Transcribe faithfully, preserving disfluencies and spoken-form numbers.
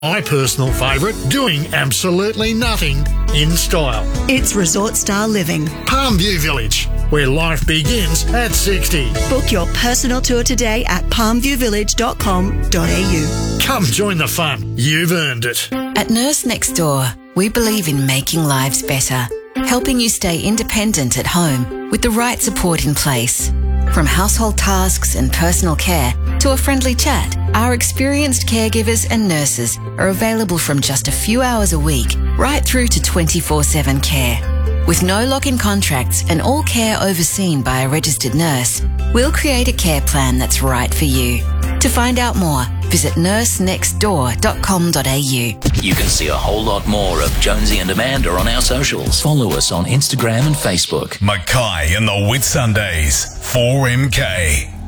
My personal favourite, doing absolutely nothing in style. It's Resort Style Living. Palmview Village, where life begins at sixty. Book your personal tour today at palmview village dot com dot a u. Come join the fun. You've earned it. At Nurse Next Door, we believe in making lives better, helping you stay independent at home with the right support in place. From household tasks and personal care to a friendly chat, our experienced caregivers and nurses are available from just a few hours a week right through to twenty-four seven care. With no lock-in contracts and all care overseen by a registered nurse, we'll create a care plan that's right for you. To find out more, visit nurse next door dot com dot a u. You can see a whole lot more of Jonesy and Amanda on our socials. Follow us on Instagram and Facebook. Mackay and the Whitsundays, four M K.